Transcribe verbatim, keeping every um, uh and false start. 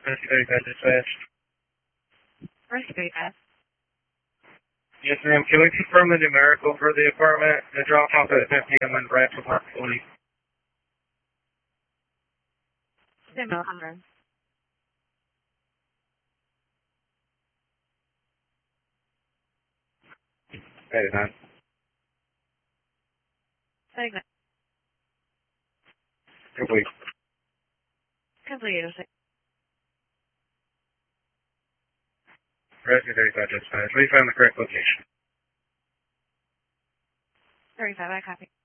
Rescue thirty-five dispatched. Rescue thirty-five. Yes, ma'am. Can we confirm the numerical for the apartment? The drop off at fifty and then back to one forty. Seven hundred. thirty-nine. Segment. Complete. Completed. Rescue thirty-five dispatched. We found the correct location. thirty-five, I copy.